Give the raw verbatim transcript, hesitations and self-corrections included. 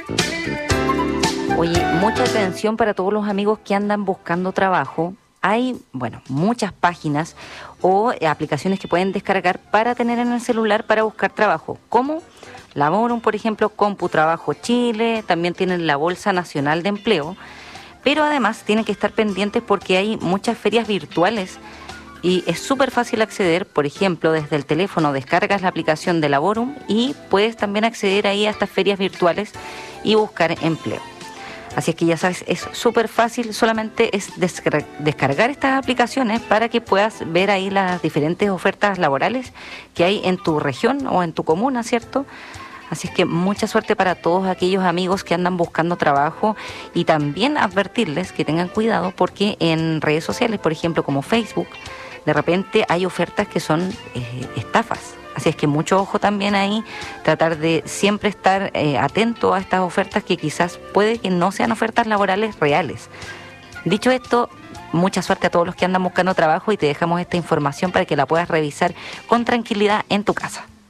Oye, mucha atención para todos los amigos que andan buscando trabajo. Hay, bueno, muchas páginas o eh, aplicaciones que pueden descargar para tener en el celular para buscar trabajo, como Laborum, por ejemplo, CompuTrabajo Chile, también tienen la Bolsa Nacional de Empleo, pero además tienen que estar pendientes porque hay muchas ferias virtuales y es súper fácil acceder. Por ejemplo, desde el teléfono descargas la aplicación de Laborum y puedes también acceder ahí a estas ferias virtuales y buscar empleo. Así es que ya sabes, es súper fácil, solamente es descar- descargar estas aplicaciones para que puedas ver ahí las diferentes ofertas laborales que hay en tu región o en tu comuna, ¿cierto? Así es que mucha suerte para todos aquellos amigos que andan buscando trabajo y también advertirles que tengan cuidado porque en redes sociales, por ejemplo, como Facebook, de repente hay ofertas que son eh, estafas. Así es que mucho ojo también ahí, tratar de siempre estar eh, atento a estas ofertas que quizás puede que no sean ofertas laborales reales. Dicho esto, mucha suerte a todos los que andan buscando trabajo y te dejamos esta información para que la puedas revisar con tranquilidad en tu casa.